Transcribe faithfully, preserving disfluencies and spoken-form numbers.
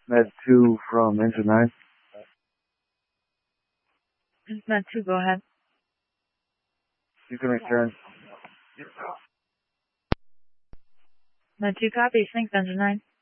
Med two from engine nine. Med two, go ahead. You can return. Med two, copy. Thanks, engine nine.